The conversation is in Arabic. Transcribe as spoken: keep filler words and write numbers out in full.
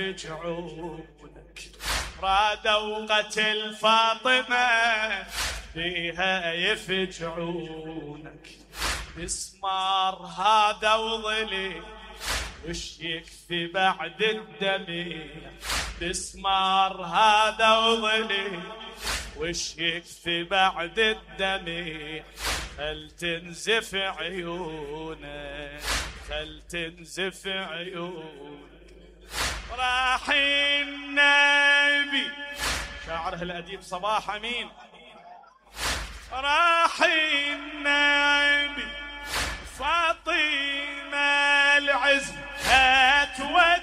يفجعونك، رادوا قتل فاطمة فيها يفجعونك، مسمار هذا وظلي وش يكفي بعد الدميع، مسمار هذا وظلي وش يكفي بعد الدميع، خل تنزف عيونك خل تنزف عيونك. راح النبي شاعره الأديب صباح أمين، راح النبي فاطمة العز هاتود